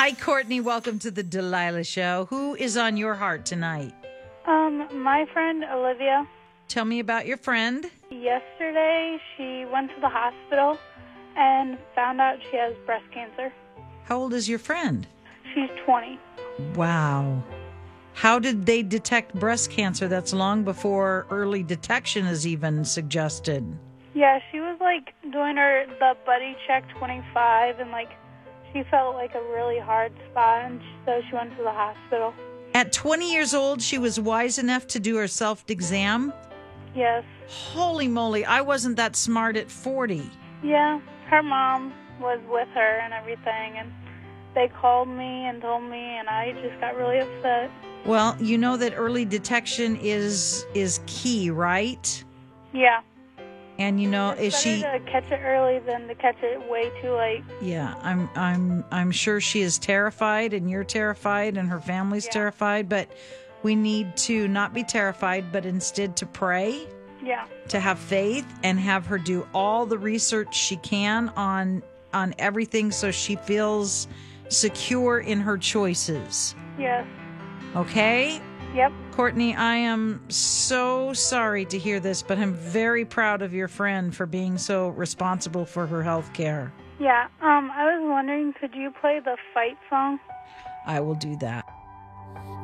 Hi, Courtney. Welcome to the Delilah Show. Who is on your heart tonight? My friend Olivia. Tell me about your friend. Yesterday, she went to the hospital and found out she has breast cancer. How old is your friend? She's 20. Wow. How did they detect breast cancer? That's long before early detection is even suggested. Yeah, she was doing the Buddy Check 25, and she felt a really hard spot, and so she went to the hospital. At 20 years old, she was wise enough to do her self-exam? Yes. Holy moly, I wasn't that smart at 40. Yeah, her mom was with her and everything, and they called me and told me, and I just got really upset. Well, you know that early detection is key, right? Yeah. And It's better to catch it early than to catch it way too late. Yeah, I'm sure she is terrified, and you're terrified, and her family's terrified, but we need to not be terrified, but instead to pray. Yeah. To have faith and have her do all the research she can on everything so she feels secure in her choices. Yes. Okay? Yep. Courtney, I am so sorry to hear this, but I'm very proud of your friend for being so responsible for her health care. Yeah. I was wondering, could you play the fight song? I will do that.